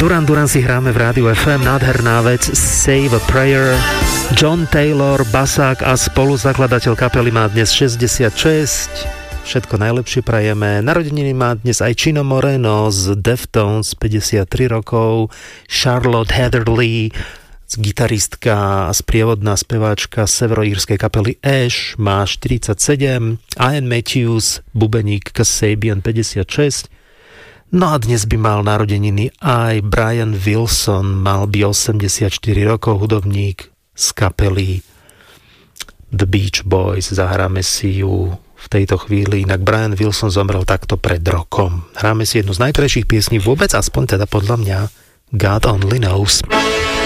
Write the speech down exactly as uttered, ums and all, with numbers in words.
Duran Duran si hráme v Rádiu ef em, nádherná vec, Save a Prayer. John Taylor, basák a spoluzakladateľ kapely, má dnes šesťdesiatšesť. Všetko najlepšie prajeme. Narodeniny má dnes aj Chino Moreno z Deftones, päťdesiattri rokov. Charlotte Heatherly, gitaristka a sprievodná speváčka severoírskej kapely Ash, má štyridsaťsedem. Ian Matthews, bubeník Kasabian, päťdesiatšesť. No a dnes by mal narodeniny aj Brian Wilson, mal by osemdesiatštyri rokov, hudobník z kapely The Beach Boys. Zahráme si ju v tejto chvíli, inak Brian Wilson zomrel takto pred rokom. Hráme si jednu z najkrajších piesní vôbec, aspoň teda podľa mňa, God Only Knows.